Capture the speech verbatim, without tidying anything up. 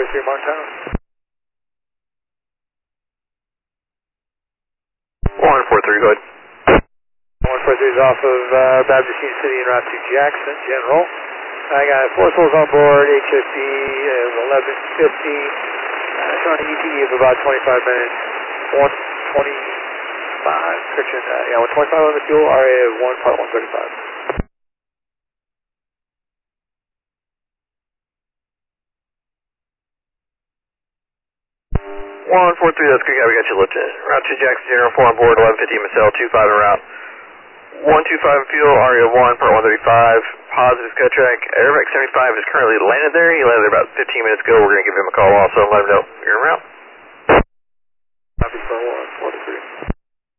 forty-three Montana. one forty-three, go ahead. one forty-three is off of uh, Baptist Union City en route to Jackson, General. I got four souls on board, H F D is eleven fifty, uh, showing an E T E of about twenty-five minutes, one twenty-five, correction, uh, yeah, one twenty-five on the fuel, R A of one part one thirty-five. one forty-three, that's good, we got you Lieutenant. Route to Jackson, General, four on board, eleven fifty, Marcel, two five en route. one twenty-five in fuel, R A of one, part one thirty-five, positive Sky Track. Airvac seventy-five is currently landed there. He landed there about fifteen minutes ago. We're going to give him a call also and let him know you're en route. Copy for one forty.